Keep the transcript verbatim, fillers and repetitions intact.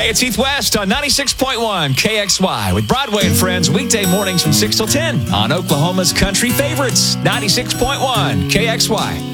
Hey, it's Heath West on ninety-six point one K X Y with Broadway and Friends weekday mornings from six till ten on Oklahoma's Country Favorites, ninety-six point one K X Y.